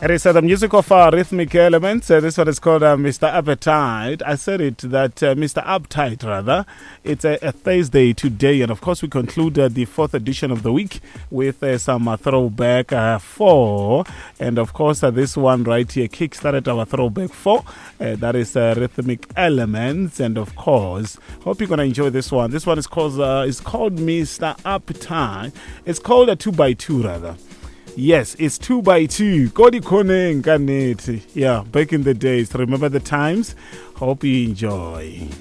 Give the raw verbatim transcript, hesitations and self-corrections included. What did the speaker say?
It is uh, the music of uh, rhythmic elements. Uh, this one is called uh, Mister Appetite. I said it that uh, Mister Uptight, rather. It's a, a Thursday today, and of course, we conclude uh, the fourth edition of the week with uh, some uh, throwback uh, four. And of course, uh, this one right here kickstarted our throwback four. Uh, that is uh, rhythmic elements, and of course, hope you're gonna enjoy this one. This one is called uh, is called Mister Appetite. It's called a two by two, rather. Yes, it's two by two. Kodi Kone Nkaneti. Yeah, back in the days. Remember the times? Hope you enjoy.